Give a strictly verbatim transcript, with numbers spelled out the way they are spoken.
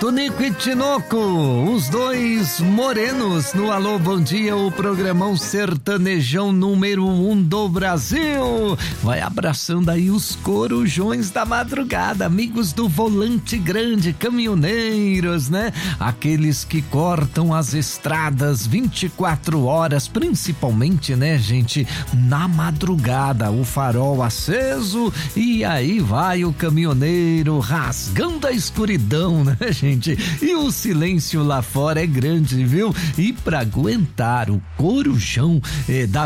Tonico e Tinoco, os dois morenos no Alô Bom Dia, o programão sertanejão número um do Brasil. Vai abraçando aí os corujões da madrugada, amigos do volante grande, caminhoneiros, né? Aqueles que cortam as estradas vinte e quatro horas, principalmente, né, gente, na madrugada, o farol aceso e aí vai o caminhoneiro rasgando a escuridão, né, gente? E o silêncio lá fora é grande, viu? E pra aguentar o corujão eh, da